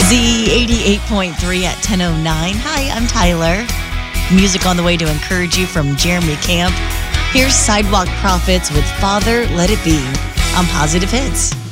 Z88.3 at 10:09. Hi, I'm Tyler. Music on the way to encourage you from Jeremy Camp. Here's Sidewalk Prophets with Father Let It Be on Positive Hits.